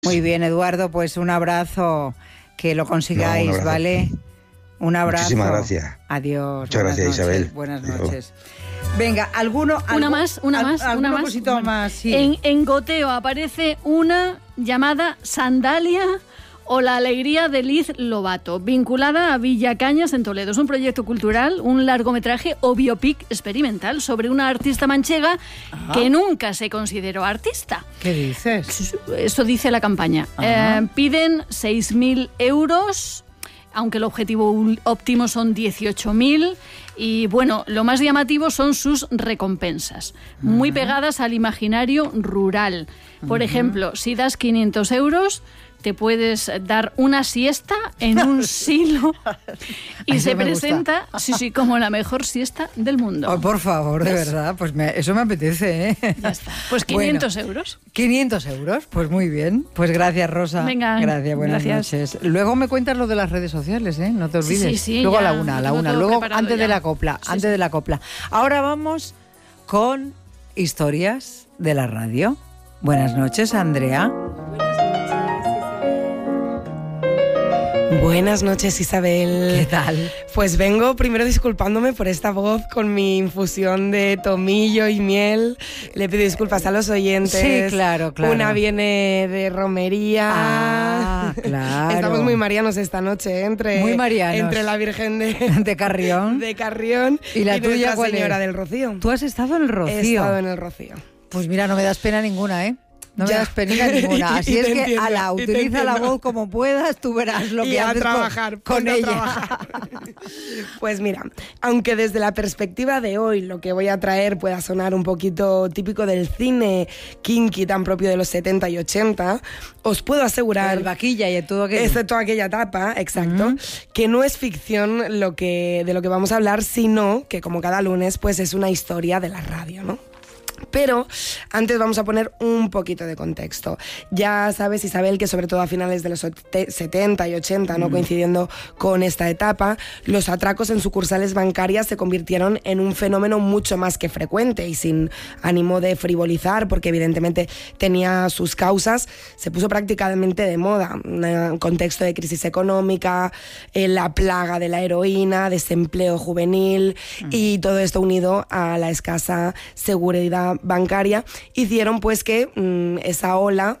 Muy bien, Eduardo, pues un abrazo, que lo consigáis, un abrazo. ¿vale? Un abrazo. Muchísimas gracias. Adiós. Muchas gracias, noches, Isabel. Buenas Adiós. noches. Venga, Una más. ¿Algún cosito Bueno, más? Sí. En Goteo aparece una llamada Sandalia o la alegría de Liz Lobato, vinculada a Villa Cañas en Toledo. Es un proyecto cultural, un largometraje o biopic experimental sobre una artista manchega que nunca se consideró artista. ¿Qué dices? Eso dice la campaña. Piden 6.000 euros, aunque el objetivo óptimo son 18.000. Y bueno, lo más llamativo son sus recompensas, muy pegadas al imaginario rural. Por ejemplo, si das 500 euros, te puedes dar una siesta en un silo y Eso se me presenta como la mejor siesta del mundo. Oh, por favor, de verdad, pues eso me apetece, ¿eh? Ya está. Pues 500 euros. 500 euros, pues muy bien. Pues gracias, Rosa. Venga, gracias, buenas gracias. noches. Luego me cuentas lo de las redes sociales, ¿eh? No te olvides. Sí, luego ya, a la lo una. tengo Luego preparado antes ya. de la copla, Sí, antes sí. de la copla. Ahora vamos con historias de la radio. Buenas noches, Andrea. Buenas noches, Isabel. ¿Qué tal? Pues vengo primero disculpándome por esta voz con mi infusión de tomillo y miel. Le pido disculpas a los oyentes. Sí, claro. Una viene de romería. Ah, claro. Estamos muy marianos esta noche, Muy marianos. entre la Virgen De Carrión. de Carrión ¿Y la tuya Nuestra cuál Señora es? del Rocío. ¿Tú has estado en el Rocío? He estado en el Rocío. Pues mira, no me das pena ninguna, ¿eh? No me Ya. das pena ninguna. Así Y es te que, entiendo, ala, y te utiliza la entiendo. voz como puedas, tú verás lo Y que a haces trabajar, con ponte a ella. trabajar. Pues mira, aunque desde la perspectiva de hoy lo que voy a traer pueda sonar un poquito típico del cine kinky tan propio de los 70 y 80, os puedo asegurar... El vaquilla y todo aquello. Excepto aquella etapa, exacto, que no es ficción de lo que vamos a hablar, sino que como cada lunes pues es una historia de la radio, ¿no? Pero antes vamos a poner un poquito de contexto. Ya sabes, Isabel, que sobre todo a finales de los 70 y 80, ¿no? Coincidiendo con esta etapa, los atracos en sucursales bancarias se convirtieron en un fenómeno mucho más que frecuente y sin ánimo de frivolizar, porque evidentemente tenía sus causas, se puso prácticamente de moda. Un contexto de crisis económica, la plaga de la heroína, desempleo juvenil y todo esto unido a la escasa seguridad bancaria, hicieron pues que esa ola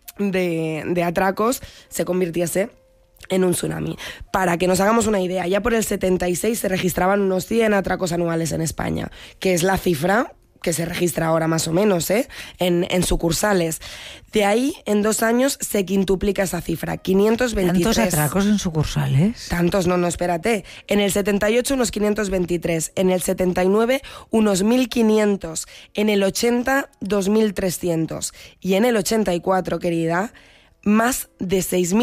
de atracos se convirtiese en un tsunami. Para que nos hagamos una idea, ya por el 76 se registraban unos 100 atracos anuales en España, que es la cifra que se registra ahora más o menos, en sucursales. De ahí, en 2 años, se quintuplica esa cifra, 523. ¿Tantos atracos en sucursales? Tantos, no, espérate. En el 78 unos 523, en el 79 unos 1.500, en el 80 2.300 y en el 84, querida, más de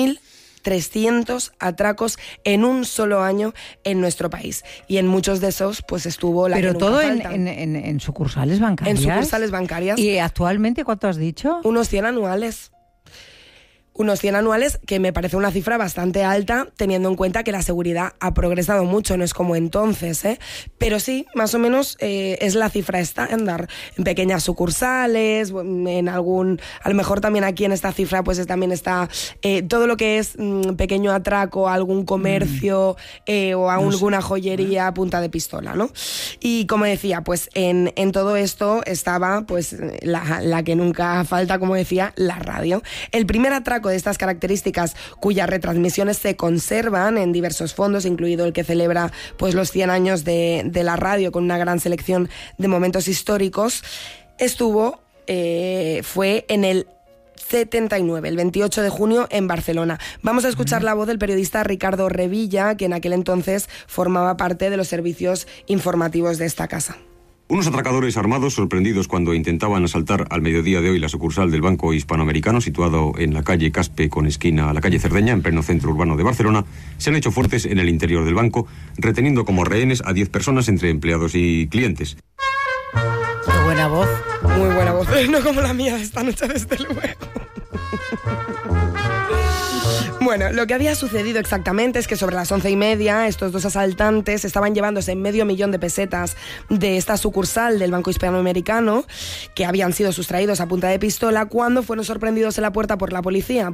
6.300 atracos en un solo año en nuestro país. Y en muchos de esos pues estuvo la Pero que nunca todo falta. en sucursales bancarias. En sucursales bancarias. ¿Y actualmente cuánto has dicho? Unos 100 anuales. Unos 100 anuales, que me parece una cifra bastante alta, teniendo en cuenta que la seguridad ha progresado mucho, no es como entonces, ¿eh? Pero sí, más o menos es la cifra estándar. En pequeñas sucursales, en algún... A lo mejor también aquí en esta cifra pues también está todo lo que es pequeño atraco a algún comercio o a alguna joyería a punta de pistola, ¿no? Y como decía, pues en todo esto estaba pues la que nunca falta, como decía, la radio. El primer atraco de estas características, cuyas retransmisiones se conservan en diversos fondos, incluido el que celebra pues los 100 años de la radio con una gran selección de momentos históricos, fue en el 79, el 28 de junio en Barcelona. Vamos a escuchar la voz del periodista Ricardo Revilla, que en aquel entonces formaba parte de los servicios informativos de esta casa. Unos atracadores armados, sorprendidos cuando intentaban asaltar al mediodía de hoy la sucursal del Banco Hispanoamericano, situado en la calle Caspe con esquina a la calle Cerdeña, en pleno centro urbano de Barcelona, se han hecho fuertes en el interior del banco, reteniendo como rehenes a 10 personas entre empleados y clientes. Qué buena voz. Muy buena voz, no como la mía de esta noche, desde luego. Bueno, lo que había sucedido exactamente es que sobre las 11:30 estos dos asaltantes estaban llevándose $500,000 de pesetas de esta sucursal del Banco Hispanoamericano, que habían sido sustraídos a punta de pistola, cuando fueron sorprendidos en la puerta por la policía.